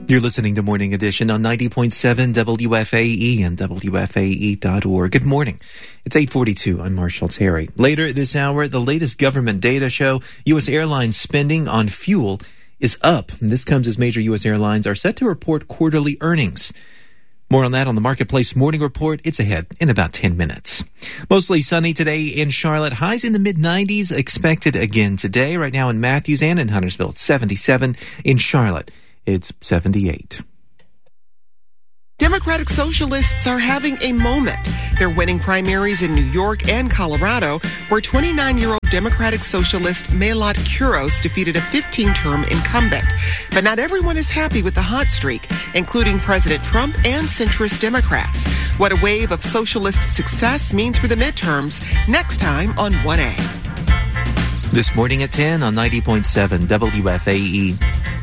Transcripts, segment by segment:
You're listening to Morning Edition on 90.7 WFAE and WFAE.org. Good morning. It's 8:42. I'm Marshall Terry. Later this hour, the latest government data show U.S. airlines spending on fuel is up. This comes as major U.S. airlines are set to report quarterly earnings. More on that on the Marketplace Morning Report. It's ahead in about 10 minutes. Mostly sunny today in Charlotte. Highs in the mid-90s expected again today. Right now in Matthews and in Huntersville, it's 77. In Charlotte, it's 78. Democratic Socialists are having a moment. They're winning primaries in New York and Colorado, where 29-year-old Democratic Socialist Mayotte Kuros defeated a 15-term incumbent. But not everyone is happy with the hot streak, including President Trump and centrist Democrats. What a wave of socialist success means for the midterms, next time on 1A. This morning at 10 on 90.7 WFAE.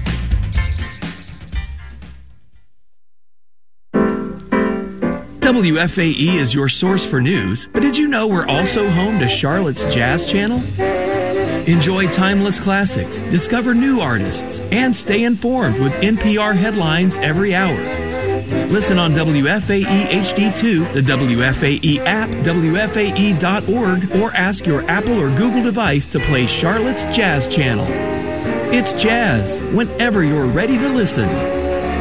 WFAE is your source for news, but did you know we're also home to Charlotte's Jazz Channel? Enjoy timeless classics, discover new artists, and stay informed with NPR headlines every hour. Listen on WFAE HD2, the WFAE app, WFAE.org, or ask your Apple or Google device to play Charlotte's Jazz Channel. It's jazz whenever you're ready to listen.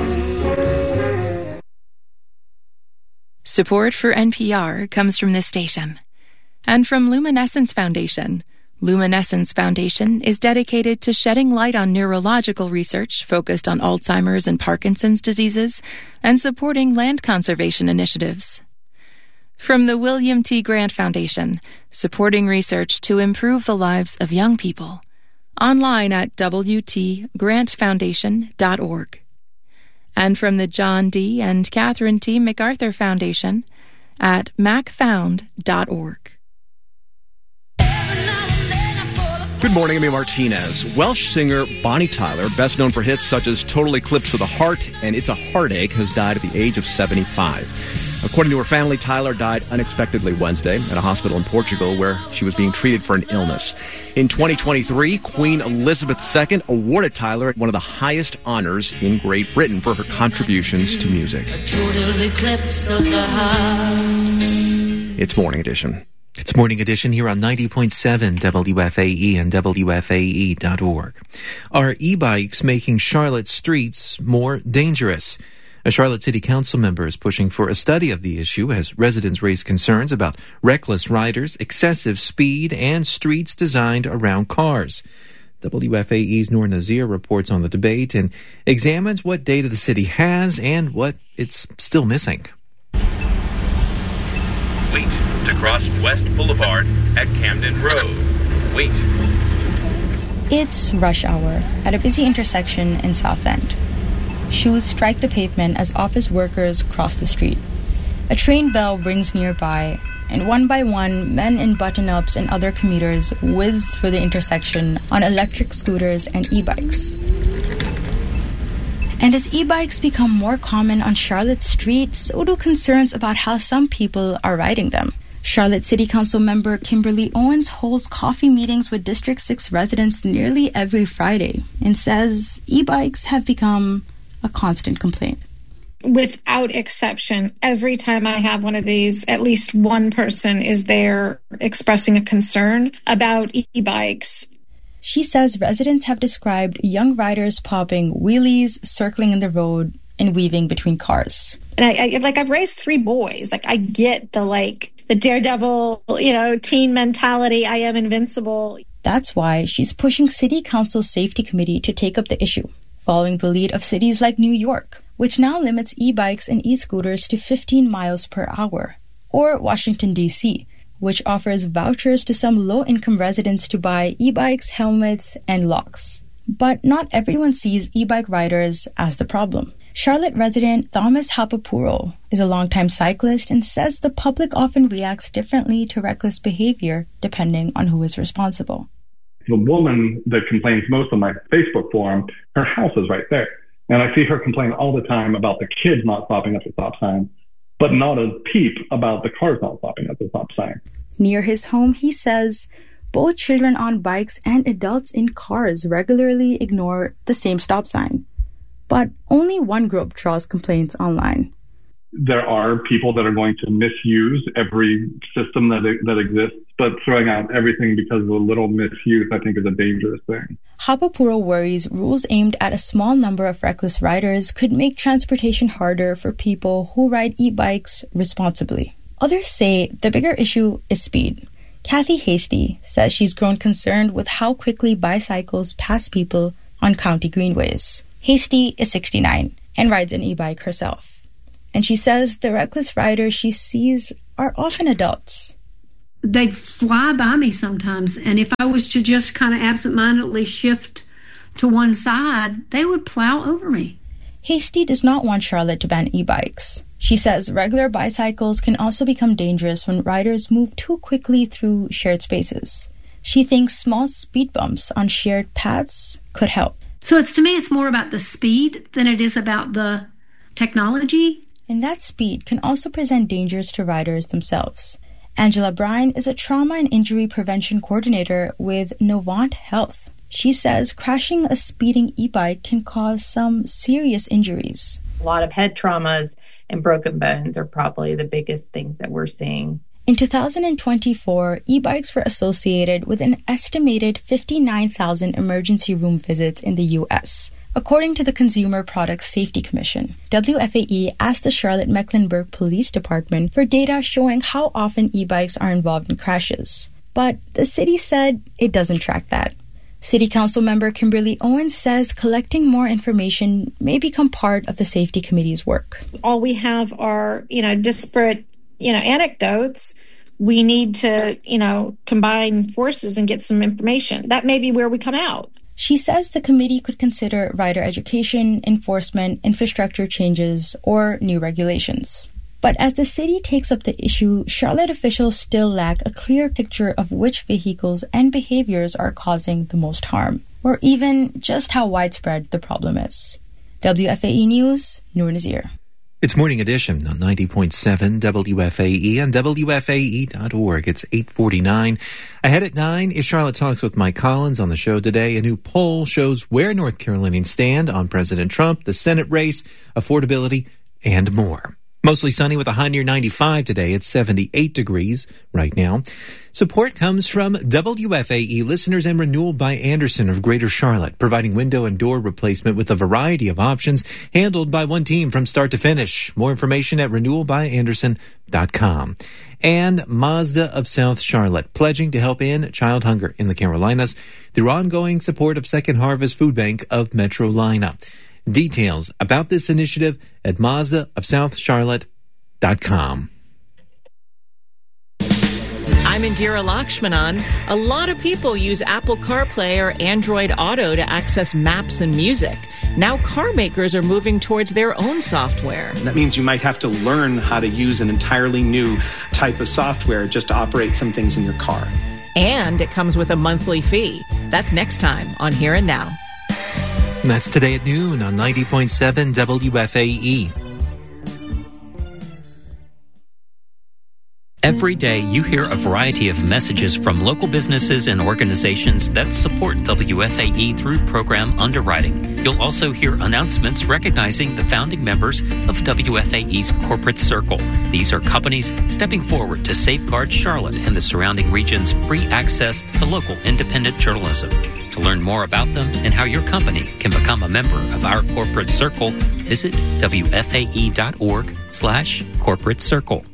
Support for NPR comes from this station and from Luminescence Foundation. Luminescence Foundation is dedicated to shedding light on neurological research focused on Alzheimer's and Parkinson's diseases and supporting land conservation initiatives. From the William T. Grant Foundation, supporting research to improve the lives of young people. Online at wtgrantfoundation.org. And from the John D. and Catherine T. MacArthur Foundation at macfound.org. Good morning, I'm Martinez. Welsh singer Bonnie Tyler, best known for hits such as Total Eclipse of the Heart and It's a Heartache, has died at the age of 75. According to her family, Tyler died unexpectedly Wednesday at a hospital in Portugal where she was being treated for an illness. In 2023, Queen Elizabeth II awarded Tyler one of the highest honors in Great Britain for her contributions to music. A total eclipse of the heart. It's Morning Edition. It's Morning Edition here on 90.7 WFAE and WFAE.org. Are e-bikes making Charlotte streets more dangerous? A Charlotte City Council member is pushing for a study of the issue as residents raise concerns about reckless riders, excessive speed, and streets designed around cars. WFAE's Noor Nazir reports on the debate and examines what data the city has and what it's still missing. Wait to cross West Boulevard at Camden Road. Wait. It's rush hour at a busy intersection in South End. Shoes strike the pavement as office workers cross the street. A train bell rings nearby, and one by one, men in button-ups and other commuters whiz through the intersection on electric scooters and e-bikes. And as e-bikes become more common on Charlotte Street, so do concerns about how some people are riding them. Charlotte City Council member Kimberly Owens holds coffee meetings with District 6 residents nearly every Friday and says e-bikes have become a constant complaint. Without exception, every time I have one of these, at least one person is there expressing a concern about e-bikes. She says residents have described young riders popping wheelies, circling in the road, and weaving between cars. And I've raised 3 boys. I get the daredevil, teen mentality. I am invincible. That's why she's pushing City Council's Safety Committee to take up the issue, following the lead of cities like New York, which now limits e-bikes and e-scooters to 15 miles per hour, or Washington, D.C., which offers vouchers to some low-income residents to buy e-bikes, helmets, and locks. But not everyone sees e-bike riders as the problem. Charlotte resident Thomas Hapapuro is a longtime cyclist and says the public often reacts differently to reckless behavior depending on who is responsible. The woman that complains most on my Facebook forum, her house is right there. And I see her complain all the time about the kids not stopping at the stop sign, but not a peep about the cars not stopping at the stop sign. Near his home, he says, both children on bikes and adults in cars regularly ignore the same stop sign. but only one group draws complaints online. There are people that are going to misuse every system that exists, but throwing out everything because of a little misuse, I think, is a dangerous thing. Hapapuro worries rules aimed at a small number of reckless riders could make transportation harder for people who ride e-bikes responsibly. Others say the bigger issue is speed. Kathy Hasty says she's grown concerned with how quickly bicycles pass people on county greenways. Hasty is 69 and rides an e-bike herself. And she says the reckless riders she sees are often adults. They fly by me sometimes, and if I was to just kind of absentmindedly shift to one side, they would plow over me. Hasty does not want Charlotte to ban e-bikes. She says regular bicycles can also become dangerous when riders move too quickly through shared spaces. She thinks small speed bumps on shared paths could help. So to me, it's more about the speed than it is about the technology. And that speed can also present dangers to riders themselves. Angela Bryan is a trauma and injury prevention coordinator with Novant Health. She says crashing a speeding e-bike can cause some serious injuries. A lot of head traumas and broken bones are probably the biggest things that we're seeing. In 2024, e-bikes were associated with an estimated 59,000 emergency room visits in the U.S., according to the Consumer Product Safety Commission. WFAE asked the Charlotte-Mecklenburg Police Department for data showing how often e-bikes are involved in crashes. But the city said it doesn't track that. City Council member Kimberly Owens says collecting more information may become part of the Safety Committee's work. All we have are, disparate, anecdotes. We need to, combine forces and get some information. That may be where we come out. She says the committee could consider rider education, enforcement, infrastructure changes, or new regulations. But as the city takes up the issue, Charlotte officials still lack a clear picture of which vehicles and behaviors are causing the most harm, or even just how widespread the problem is. WFAE News, Noor Nazir. It's Morning Edition on 90.7 WFAE and WFAE.org. It's 8:49. Ahead at 9 is Charlotte Talks with Mike Collins. On the show today, a new poll shows where North Carolinians stand on President Trump, the Senate race, affordability, and more. Mostly sunny with a high near 95 today. It's 78 degrees right now. Support comes from WFAE listeners and Renewal by Andersen of Greater Charlotte, providing window and door replacement with a variety of options handled by one team from start to finish. More information at renewalbyandersen.com. And Mazda of South Charlotte, pledging to help end child hunger in the Carolinas through ongoing support of Second Harvest Food Bank of Metrolina. Details about this initiative at mazdaofsouthcharlotte.com. I'm Indira Lakshmanan. A lot of people use Apple CarPlay or Android Auto to access maps and music. Now car makers are moving towards their own software. That means you might have to learn how to use an entirely new type of software just to operate some things in your car. And it comes with a monthly fee. That's next time on Here and Now. And that's today at noon on 90.7 WFAE. Every day, you hear a variety of messages from local businesses and organizations that support WFAE through program underwriting. You'll also hear announcements recognizing the founding members of WFAE's Corporate Circle. These are companies stepping forward to safeguard Charlotte and the surrounding region's free access to local independent journalism. To learn more about them and how your company can become a member of our Corporate Circle, visit WFAE.org/Corporate Circle.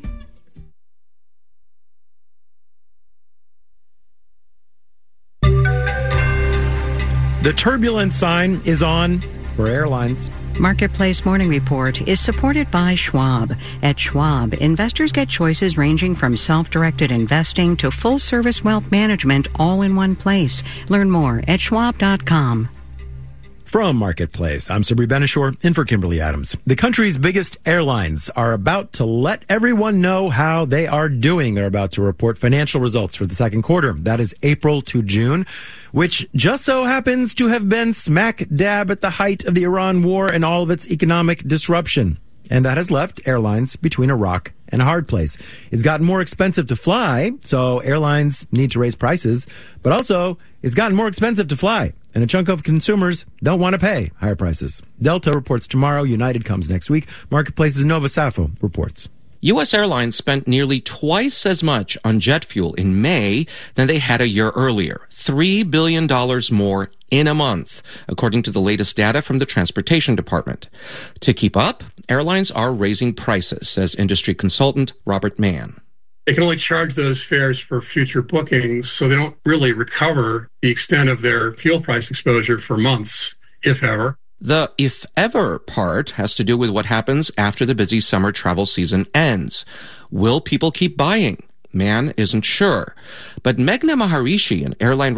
The turbulence sign is on for airlines. Marketplace Morning Report is supported by Schwab. At Schwab, investors get choices ranging from self-directed investing to full-service wealth management all in one place. Learn more at schwab.com. From Marketplace, I'm Sabri Benishore, in for Kimberly Adams. The country's biggest airlines are about to let everyone know how they are doing. They're about to report financial results for the second quarter. That is April to June, which just so happens to have been smack dab at the height of the Iran war and all of its economic disruption. And that has left airlines between a rock and a hard place. It's gotten more expensive to fly, so airlines need to raise prices, but also It's gotten more expensive to fly, and a chunk of consumers don't want to pay higher prices. Delta reports tomorrow. United comes next week. Marketplace's Nova Safo reports. U.S. Airlines spent nearly twice as much on jet fuel in May than they had a year earlier, $3 billion more in a month, according to the latest data from the Transportation Department. To keep up, airlines are raising prices, says industry consultant Robert Mann. They can only charge those fares for future bookings, so they don't really recover the extent of their fuel price exposure for months, if ever. The if ever part has to do with what happens after the busy summer travel season ends. Will people keep buying? Mann isn't sure. But Meghna Maharishi, an airline